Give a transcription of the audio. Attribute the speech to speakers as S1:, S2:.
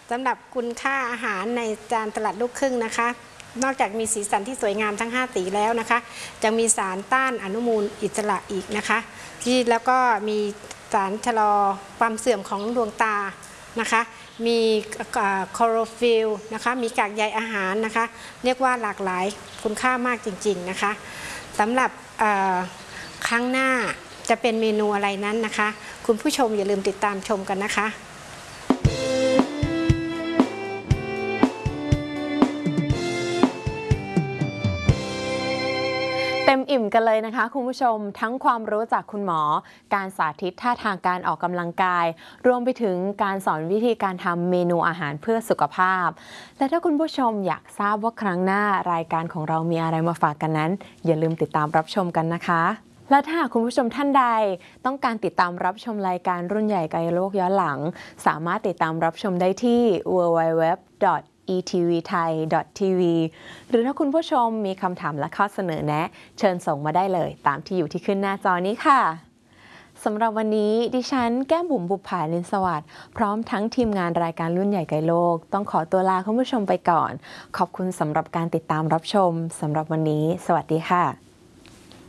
S1: สำหรับคุณค่าอาหารในจานสลัดลูกครึ่งนะคะนอกจากมีสีสันที่สวยงามทั้ง5สีแล้วนะคะจะมีสารต้านอนุมูลอิสระอีกนะคะที่แล้วก็มีสารชะลอความเสื่อมของดวงตานะคะมีคลอโรฟิลนะคะมีกากใยอาหารนะคะเรียกว่าหลากหลายคุณค่ามากจริงๆนะคะสำหรับครั้งหน้าจะเป็นเมนูอะไรนั้นนะคะคุณผู้ชมอย่าลืมติดตามชมกันนะคะ
S2: เต็มอิ่มกันเลยนะคะคุณผู้ชมทั้งความรู้จากคุณหมอการสาธิตท่าทางการออกกำลังกายรวมไปถึงการสอนวิธีการทำเมนูอาหารเพื่อสุขภาพและถ้าคุณผู้ชมอยากทราบว่าครั้งหน้ารายการของเรามีอะไรมาฝากกันนั้นอย่าลืมติดตามรับชมกันนะคะและถ้าคุณผู้ชมท่านใดต้องการติดตามรับชมรายการรุ่นใหญ่ไกลโลกย้อนหลังสามารถติดตามรับชมได้ที่ www.etvthai.tv หรือถ้าคุณผู้ชมมีคำถามและข้อเสนอแนะเชิญส่งมาได้เลยตามที่อยู่ที่ขึ้นหน้าจอนี้ค่ะสำหรับวันนี้ดิฉันแก้มบุ๋มบุปผาลินสวัสดิ์พร้อมทั้งทีมงานรายการรุ่นใหญ่ไกลโลกต้องขอตัวลาคุณผู้ชมไปก่อนขอบคุณสำหรับการติดตามรับชมสำหรับวันนี้สวัสดีค่ะ